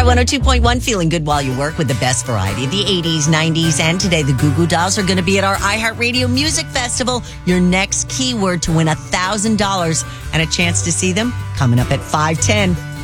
102.1, feeling good while you work with the best variety of the 80s, 90s, and today the Goo Goo Dolls are going to be at our iHeartRadio Music Festival. Your next keyword to win $1,000 and a chance to see them coming up at 5:10.